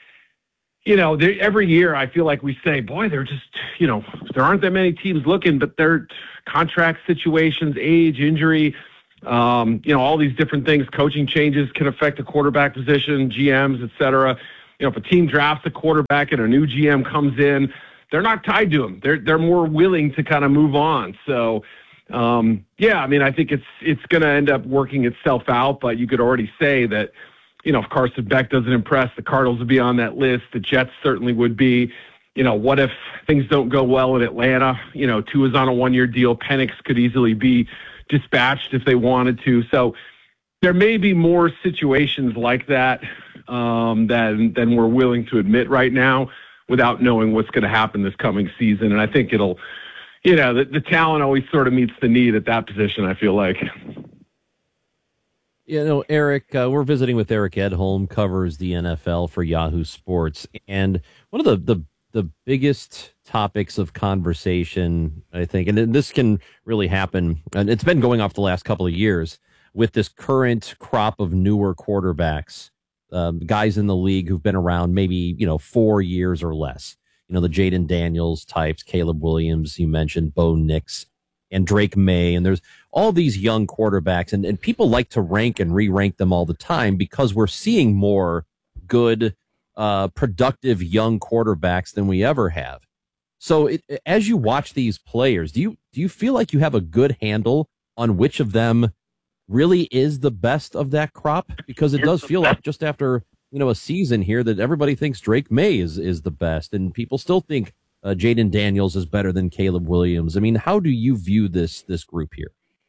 every year I feel like we say, boy, they're just, there aren't that many teams looking, but their contract situations, age, injury, all these different things, coaching changes can affect the quarterback position, GMs, et cetera. If a team drafts a quarterback and a new GM comes in, they're not tied to him. They're more willing to kind of move on. So, I think it's going to end up working itself out, but you could already say that, if Carson Beck doesn't impress, the Cardinals would be on that list. The Jets certainly would be. What if things don't go well in Atlanta? Tua is on a 1-year deal. Penix could easily be dispatched if they wanted to. So there may be more situations like that than we're willing to admit right now without knowing what's going to happen this coming season. And I think it'll, the talent always sort of meets the need at that position, I feel like. Eric, we're visiting with Eric Edholm, covers the NFL for Yahoo Sports. And one of the biggest topics of conversation, I think, and this can really happen, and it's been going off the last couple of years with this current crop of newer quarterbacks, guys in the league who've been around maybe, 4 years or less. The Jaden Daniels types, Caleb Williams, you mentioned, Bo Nix, and Drake May, and there's all these young quarterbacks, and people like to rank and re-rank them all the time because we're seeing more good, productive young quarterbacks than we ever have. So as you watch these players, do you feel like you have a good handle on which of them really is the best of that crop? Because it does feel like just after a season here that everybody thinks Drake May is the best, and people still think Jaden Daniels is better than Caleb Williams. I mean, how do you view this group here?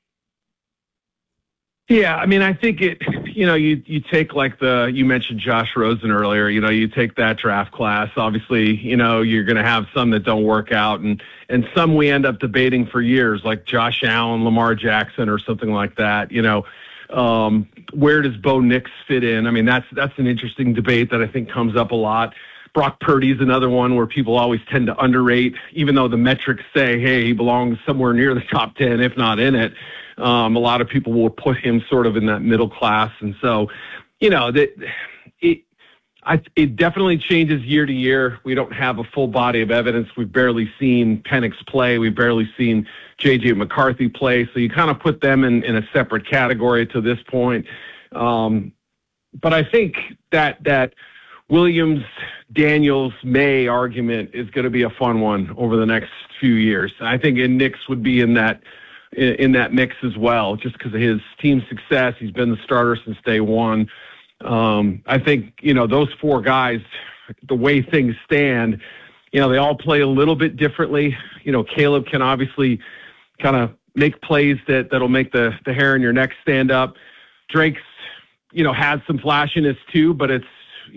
Yeah, I mean, I think you take you mentioned Josh Rosen earlier, you take that draft class. Obviously, you're going to have some that don't work out and some we end up debating for years, like Josh Allen, Lamar Jackson, or something like that. Where does Bo Nix fit in? I mean, that's an interesting debate that I think comes up a lot. Brock Purdy's another one where people always tend to underrate, even though the metrics say, hey, he belongs somewhere near the top 10, if not in it. A lot of people will put him sort of in that middle class. And so, it definitely changes year to year. We don't have a full body of evidence. We've barely seen Penix play. We've barely seen J.J. McCarthy play. So you kind of put them in a separate category to this point. But I think that Williams, Daniels, May argument is going to be a fun one over the next few years. I think Nix would be in that mix as well, just because of his team success. He's been the starter since day one. I think, those four guys, the way things stand, they all play a little bit differently. Caleb can obviously kind of make plays that'll make the hair on your neck stand up. Drake's, has some flashiness too, but it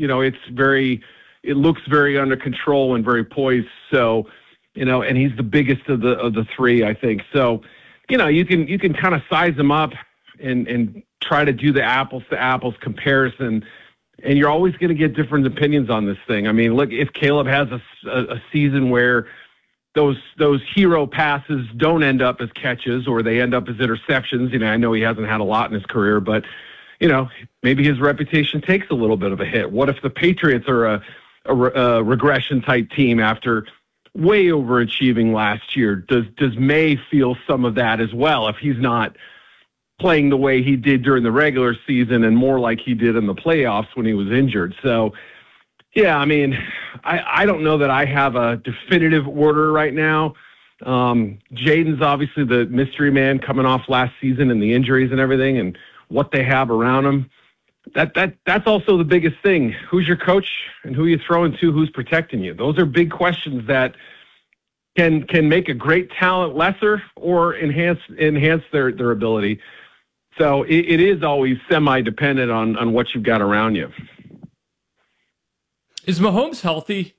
looks very under control and very poised. So, and he's the biggest of the three, I think. So, you can kind of size them up and try to do the apples to apples comparison, and you're always going to get different opinions on this thing. I mean, look, if Caleb has a season where those hero passes don't end up as catches or they end up as interceptions, I know he hasn't had a lot in his career, but maybe his reputation takes a little bit of a hit. What if the Patriots are a regression type team after way overachieving last year? Does May feel some of that as well if he's not playing the way he did during the regular season and more like he did in the playoffs when he was injured? So, yeah, I mean, I don't know that I have a definitive order right now. Jaden's obviously the mystery man coming off last season and the injuries and everything and what they have around him. That's also the biggest thing. Who's your coach and who you throwing to? Who's protecting you? Those are big questions that can make a great talent lesser or enhance their ability. So it is always semi-dependent on what you've got around you. Is Mahomes healthy?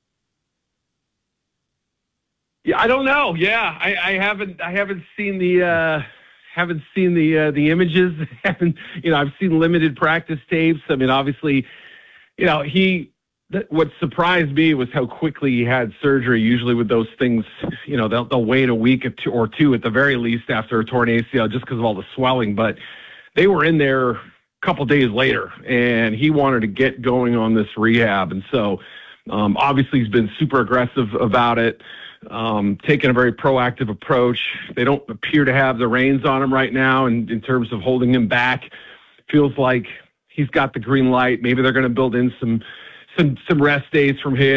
Yeah, I don't know. Yeah, I haven't seen the images. I've seen limited practice tapes. I mean, obviously, what surprised me was how quickly he had surgery. Usually with those things, they'll wait a week or two at the very least after a torn ACL just because of all the swelling. But they were in there a couple days later, and he wanted to get going on this rehab. And so obviously he's been super aggressive about it, taking a very proactive approach. They don't appear to have the reins on him right now in terms of holding him back. Feels like he's got the green light. Maybe they're going to build in some rest days from him.